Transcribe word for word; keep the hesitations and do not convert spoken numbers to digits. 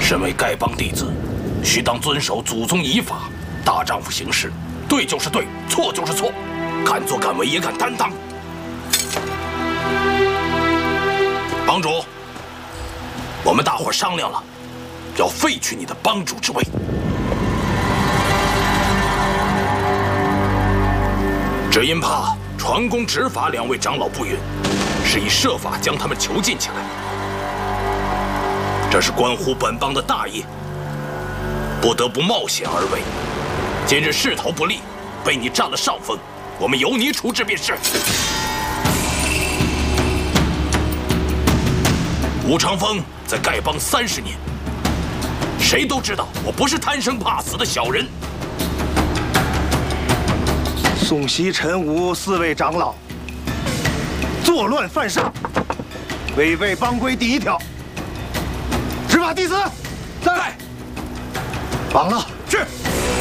身为丐帮弟子，须当遵守祖宗遗法，大丈夫行事，对就是对，错就是错，敢作敢为也敢担当。帮主，我们大伙商量了，要废去你的帮主之位。只因怕传功执法两位长老不允，是以设法将他们囚禁起来。这是关乎本帮的大业，不得不冒险而为。今日势头不利，被你占了上风，我们由你处置便是。吴长风在丐帮三十年，谁都知道我不是贪生怕死的小人。 宋西、陈武四位长老作乱犯上，违背帮规第一条。执法弟子在，绑了。是。